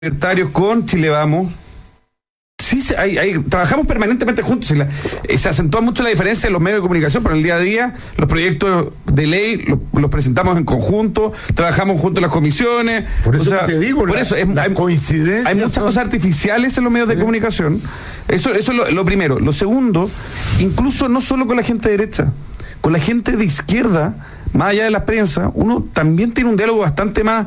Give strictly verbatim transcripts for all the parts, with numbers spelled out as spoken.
libertarios con Chile Vamos, sí, hay, hay, trabajamos permanentemente juntos. La, se acentúa mucho la diferencia en los medios de comunicación, pero en el día a día los proyectos de ley los, los presentamos en conjunto, trabajamos juntos en las comisiones. Por eso o sea, te digo, por la, eso es, hay, coincidencias hay muchas son... cosas artificiales en los medios sí. de comunicación. Eso, eso es lo, lo primero. Lo segundo, incluso no solo con la gente de derecha, con la gente de izquierda, más allá de la prensa, uno también tiene un diálogo bastante más,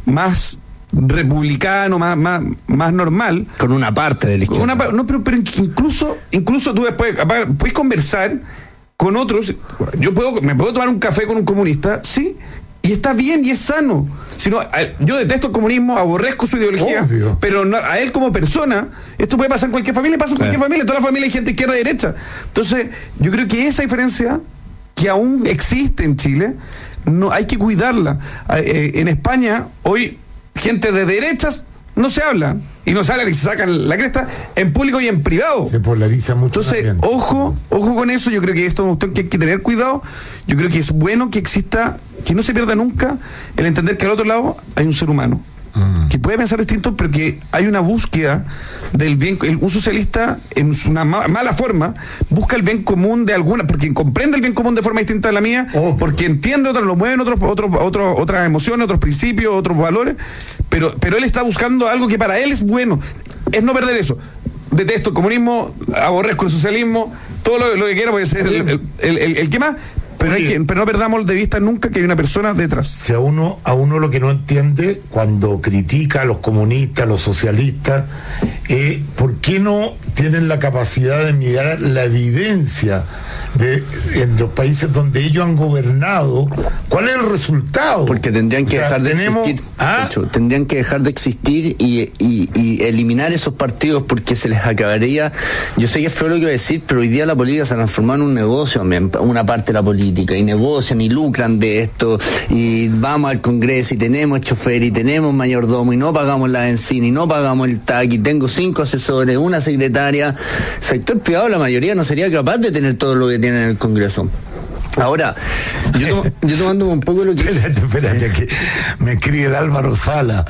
más republicano, más, más, más normal. Con una parte de la izquierda. Una, no, pero, pero incluso, incluso tú después puedes conversar con otros. Yo puedo, me puedo tomar un café con un comunista, sí, y está bien y es sano. Sino, yo detesto el comunismo, aborrezco su ideología, obvio, pero no, a él como persona, esto puede pasar en cualquier familia, pasa en cualquier eh. familia, en toda la familia hay gente izquierda y derecha. Entonces, yo creo que esa diferencia que aún existe en Chile, no hay que cuidarla. Eh, en España, hoy, gente de derechas no se habla, y no se hablan y se sacan la cresta en público y en privado. Se polariza mucho. Entonces, también. ojo, ojo con eso. Yo creo que esto es una cuestión que hay que tener cuidado. Yo creo que es bueno que exista, que no se pierda nunca el entender que al otro lado hay un ser humano mm. que puede pensar distinto, pero que hay una búsqueda del bien. El, un socialista, en una ma- mala forma, busca el bien común de alguna, porque comprende el bien común de forma distinta a la mía, oh. porque entiende otros, lo mueven otros, otros, otros, otras emociones, otros principios, otros valores, pero, pero él está buscando algo que para él es bueno. Es no perder eso. Detesto el comunismo, aborrezco el socialismo, todo lo, lo que quiera puede ser el, el, el, el, el que más. Pero, hay que, pero no perdamos de vista nunca que hay una persona detrás. Si a uno, a uno lo que no entiende cuando critica a los comunistas, a los socialistas, eh, ¿por qué no tienen la capacidad de mirar la evidencia de en los países donde ellos han gobernado? ¿Cuál es el resultado? Porque tendrían que o sea, dejar de tenemos, existir. ¿ah? Hecho, tendrían que dejar de existir y, y, y eliminar esos partidos porque se les acabaría. Yo sé que es feo lo que voy a decir, pero hoy día la política se ha transformado en un negocio, una parte de la política. Y negocian y lucran de esto y vamos al Congreso y tenemos chofer y tenemos mayordomo y no pagamos la benzina y no pagamos el T A C y tengo cinco asesores, una secretaria. Sector privado, la mayoría no sería capaz de tener todo lo que tiene en el Congreso. Ahora, yo, tomo, yo tomándome un poco lo que... Espérate, espérate, que me escribe el Álvaro Sala.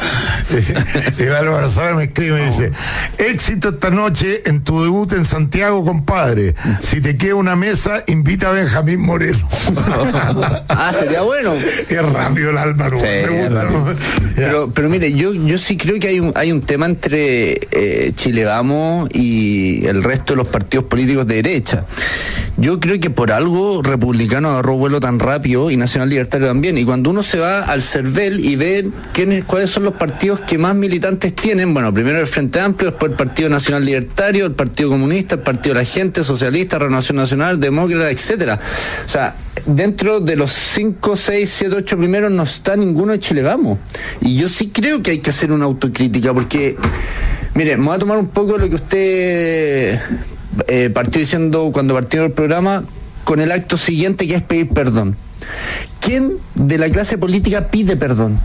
El Álvaro Sala me escribe y me dice: éxito esta noche en tu debut en Santiago, compadre. Si te queda una mesa, invita a Benjamín Moreno. Ah, sería bueno. Es rápido el Álvaro. Sí, me gusta. Pero, pero mire, yo, yo sí creo que hay un, hay un tema entre eh, Chile Vamos y el resto de los partidos políticos de derecha. Yo creo que por algo Republicano agarró vuelo tan rápido y Nacional Libertario también. Y cuando uno se va al CERVEL y ve quiénes, cuáles son los partidos que más militantes tienen, bueno, primero el Frente Amplio, después el Partido Nacional Libertario, el Partido Comunista, el Partido de la Gente, Socialista, Renovación Nacional, Demócrata, etcétera. O sea, dentro de los cinco, seis, siete, ocho primeros no está ninguno de Chile Vamos. Y yo sí creo que hay que hacer una autocrítica, porque, mire, me voy a tomar un poco de lo que usted eh, partió diciendo cuando partió el programa, con el acto siguiente, que es pedir perdón. ¿Quién de la clase política pide perdón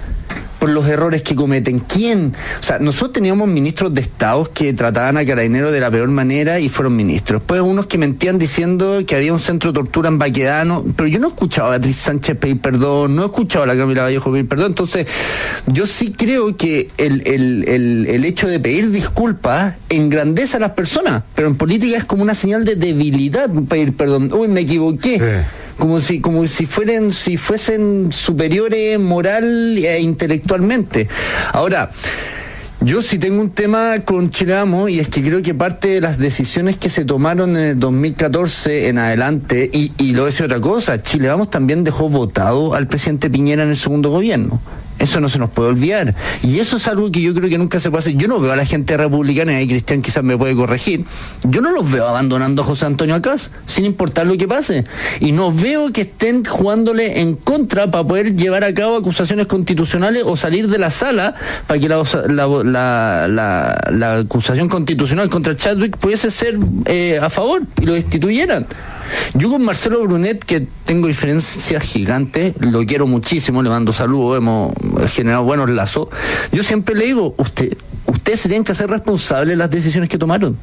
por los errores que cometen? ¿Quién? O sea, nosotros teníamos ministros de Estado que trataban a Carabineros de la peor manera y fueron ministros. Después unos que mentían diciendo que había un centro de tortura en Baquedano, pero yo no escuchaba a Beatriz Sánchez pedir perdón, no escuchaba a la Camila Vallejo pedir perdón. Entonces, yo sí creo que el, el, el, el hecho de pedir disculpas engrandece a las personas, pero en política es como una señal de debilidad pedir perdón. Uy, me equivoqué. Sí. Como si, como si fueran, si fuesen superiores moral e intelectualmente. Ahora, yo sí tengo un tema con Chile Vamos, y es que creo que parte de las decisiones que se tomaron en el dos mil catorce en adelante, y, y lo decía otra cosa, Chile Vamos también dejó votado al presidente Piñera en el segundo gobierno. Eso no se nos puede olvidar. Y eso es algo que yo creo que nunca se puede hacer. Yo no veo a la gente republicana, y Cristian quizás me puede corregir, yo no los veo abandonando a José Antonio Acaz, sin importar lo que pase. Y no veo que estén jugándole en contra para poder llevar a cabo acusaciones constitucionales o salir de la sala para que la, la, la, la, la acusación constitucional contra Chadwick pudiese ser eh, a favor y lo destituyeran. Yo con Marcelo Brunet, que tengo diferencias gigantes, lo quiero muchísimo, le mando saludos, hemos generado buenos lazos. Yo siempre le digo, usted, ustedes se tienen que hacer responsables de las decisiones que tomaron.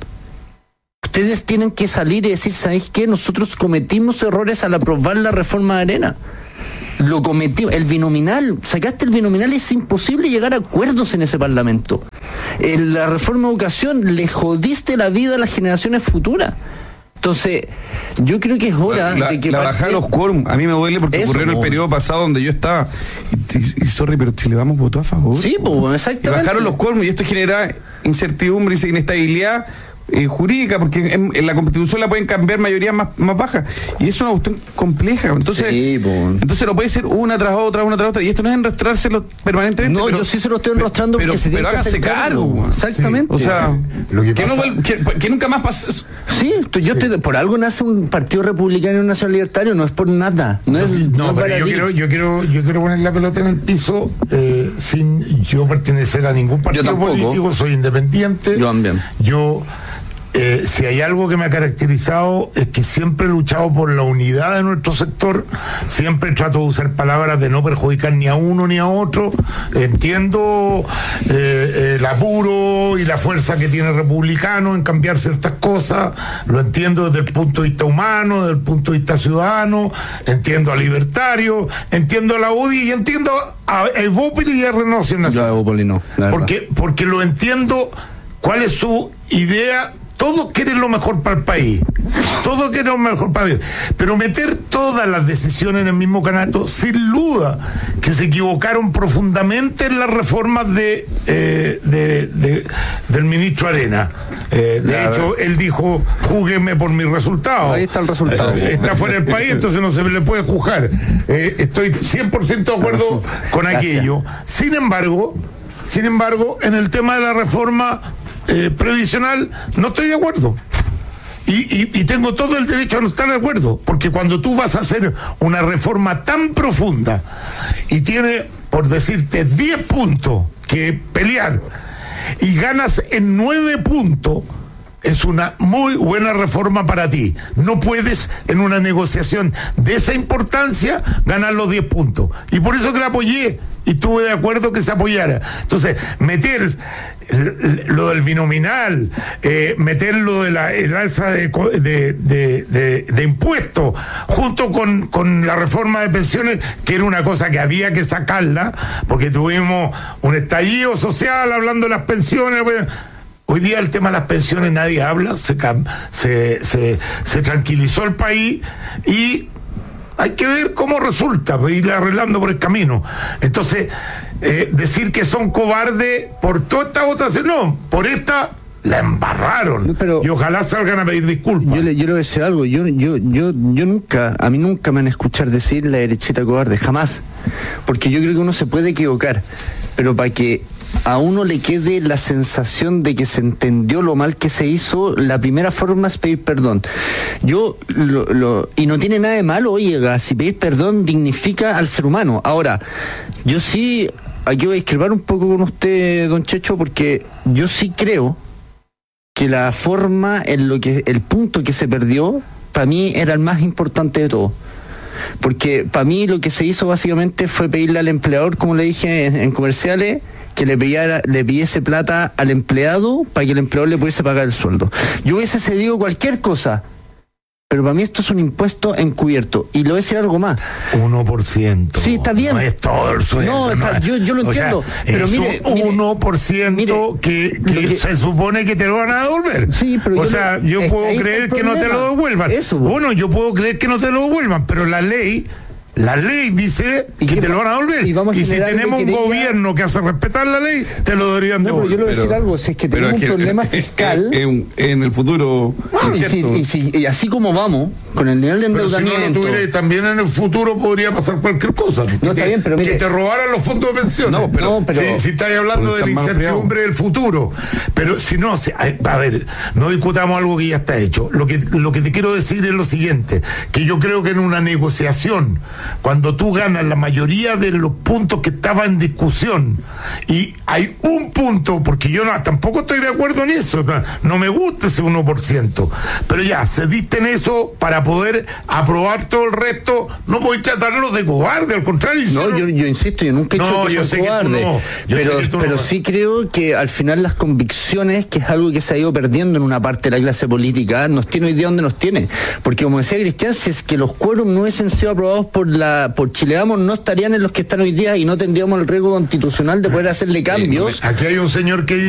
Ustedes tienen que salir y decir, ¿sabéis qué? Nosotros cometimos errores al aprobar la reforma de Arena. lo cometió, el binominal, sacaste el binominal, es imposible llegar a acuerdos en ese Parlamento. En la reforma de educación le jodiste la vida a las generaciones futuras. Entonces, yo creo que es hora la, de que... La parte... bajada de los quórum, a mí me duele porque Eso, ocurrió en el po. periodo pasado donde yo estaba. Y, y, y sorry, pero Chile Vamos votó a favor. Sí, pues, exactamente. Y bajaron los quórum y esto genera incertidumbre y inestabilidad eh, jurídica, porque en, en la Constitución la pueden cambiar mayorías más, más bajas. Y es una cuestión compleja. Entonces, Sí, po. entonces no puede ser una tras otra, una tras otra. Y esto no es enrostrárselo permanentemente. No, pero, yo sí se lo estoy enrostrando pero, porque se tiene pero que háganse hacer cargo. cargo. Exactamente. O sea, Lo que que, no pasa- vuel- que, que nunca más pase eso. Sí, estoy- yo estoy de- por algo nace un partido republicano y un nacional libertario, no es por nada. No, es, No, no es pero yo baladí. quiero, yo quiero, yo quiero poner la pelota en el piso eh, sin yo pertenecer a ningún partido tampoco. político, soy independiente. Yo también. Yo, eh, si hay algo que me ha caracterizado es que siempre he luchado por la unidad de nuestro sector, siempre trato de usar palabras de no perjudicar ni a uno ni a otro. Entiendo eh, eh, el apuro y la fuerza que tiene el republicano en cambiar ciertas cosas, lo entiendo desde el punto de vista humano, desde el punto de vista ciudadano, entiendo a libertario, entiendo a la U D I y entiendo a Evópolis y a Renovación Yo Nacional. hago Polino, la verdad. Porque, porque lo entiendo cuál es su idea. Todos quieren lo mejor para el país. Todos quieren lo mejor para el país. Pero meter todas las decisiones en el mismo canasto, sin duda que se equivocaron profundamente en las reformas de, eh, de, de- del ministro Arena. Eh, de Ya, hecho, él dijo, júgueme por mis resultados. Ahí está el resultado. Eh, está fuera del país, entonces no se le puede juzgar. Eh, estoy cien por ciento de acuerdo con aquello. Sin embargo, sin embargo, en el tema de la reforma eh, previsional, no estoy de acuerdo. Y, y, y tengo todo el derecho a no estar de acuerdo, porque cuando tú vas a hacer una reforma tan profunda y tiene, por decirte, diez puntos que pelear y ganas en nueve puntos, es una muy buena reforma para ti. No puedes en una negociación de esa importancia ganar los diez puntos. Y por eso que la apoyé y estuve de acuerdo que se apoyara. Entonces, meter lo del binominal, eh, meter lo de la el alza de, de, de, de, de impuestos, junto con, con la reforma de pensiones, que era una cosa que había que sacarla, porque tuvimos un estallido social hablando de las pensiones. Pues, hoy día el tema de las pensiones nadie habla, se, se, se, se tranquilizó el país y hay que ver cómo resulta, ir arreglando por el camino. Entonces, eh, decir que son cobardes por toda esta votación, no, por esta la embarraron. No, pero- y ojalá salgan a pedir disculpas. Yo le, yo le voy a decir algo, yo, yo, yo, yo nunca, a mí nunca me van a escuchar decir la derechita cobarde, jamás. Porque yo creo que uno se puede equivocar, pero para que a uno le quede la sensación de que se entendió lo mal que se hizo, la primera forma es pedir perdón. Yo, lo, lo, y no tiene nada de malo, oiga, si pedir perdón dignifica al ser humano. Ahora, yo sí, aquí voy a discrepar un poco con usted, don Checho, porque yo sí creo que la forma en lo que el punto que se perdió para mí era el más importante de todo, porque para mí lo que se hizo básicamente fue pedirle al empleador, como le dije en, en comerciales, que le pidiera, le pidiese plata al empleado para que el empleador le pudiese pagar el sueldo. Yo hubiese cedido cualquier cosa, pero para mí esto es un impuesto encubierto. Y le voy a decir algo más. uno por ciento. Sí, está bien. No es todo el sueldo. No, está- es- yo- yo lo o sea, entiendo, pero es mire, un mire, uno por ciento mire, que, lo que que- se supone que te lo van a devolver. Sí, pero o yo sea, le- yo es que puedo ahí está creer el que no te problema. lo devuelvan. Eso, po. Bueno, yo puedo creer que no te lo devuelvan, pero la ley... La ley dice ¿Y que qué te lo va- van a devolver. y Y, vamos a si generarle tenemos un querella- gobierno que hace respetar la ley, te lo deberían No, pero yo devolver. le voy a decir algo, si es que pero tenemos es que, un problema eh, eh, fiscal... En, en el futuro y, si- incierto. y si- y así como vamos, con el nivel de Pero si no lo endeudamiento... tuviera, también en el futuro podría pasar cualquier cosa. No, está que, bien, pero mire- que te robaran los fondos de pensiones. No, pero- No, pero- si, si estáis hablando porque de la están mal incertidumbre del futuro. Pero si no, si- a a ver, no discutamos algo que ya está hecho. Lo que, lo que te quiero decir es lo siguiente, que yo creo que en una negociación, cuando tú ganas la mayoría de los puntos que estaban en discusión y hay un punto, porque yo no, tampoco estoy de acuerdo en eso, no, no me gusta ese uno por ciento, pero ya, cediste en eso para poder aprobar todo el resto, no podéis tratarlo de cobarde, al contrario. No, hicieron- yo, yo insisto, yo nunca he No, dicho que yo soy sé que tú cobarde, no, yo pero, sé que tú no. pero sí creo que al final las convicciones, que es algo que se ha ido perdiendo en una parte de la clase política, nos tiene hoy día donde nos tiene. Porque como decía Cristian, si es que los quórum no hubiesen sido aprobados por la por Chile Vamos no estarían en los que están hoy día y no tendríamos el riesgo constitucional de poder hacerle cambios. Aquí hay un señor que